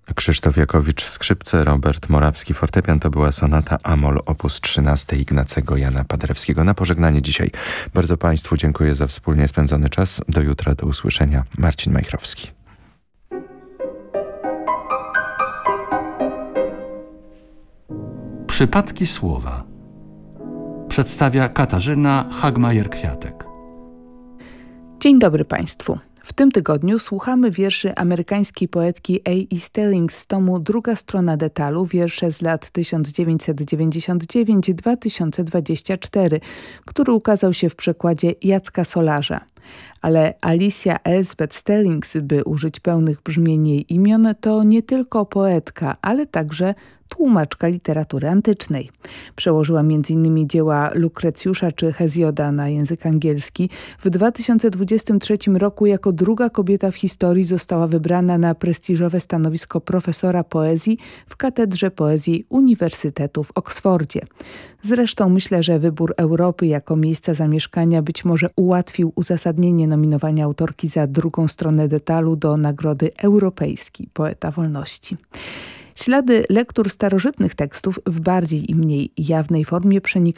Krzysztof Jakowicz skrzypce, Robert Morawski fortepian. To była sonata Amol op. 13 Ignacego Jana Paderewskiego. Na pożegnanie dzisiaj bardzo Państwu dziękuję za wspólnie spędzony czas. Do jutra, do usłyszenia. Marcin Majchrowski. Przypadki słowa przedstawia Katarzyna Hagmajer-Kwiatek. Dzień dobry Państwu. W tym tygodniu słuchamy wierszy amerykańskiej poetki A.E. Stelling z tomu Druga strona detalu, wiersze z lat 1999-2024, który ukazał się w przekładzie Jacka Solarza. Ale Alicia Elizabeth Stellings, by użyć pełnych brzmień jej imion, to nie tylko poetka, ale także tłumaczka literatury antycznej. Przełożyła m.in. dzieła Lukrecjusza czy Hezjoda na język angielski. W 2023 roku jako druga kobieta w historii została wybrana na prestiżowe stanowisko profesora poezji w Katedrze Poezji Uniwersytetu w Oksfordzie. Zresztą myślę, że wybór Europy jako miejsca zamieszkania być może ułatwił uzasadnienie nominowania autorki za Drugą stronę detalu do Nagrody Europejskiej Poeta Wolności. Ślady lektur starożytnych tekstów w bardziej i mniej jawnej formie przenikają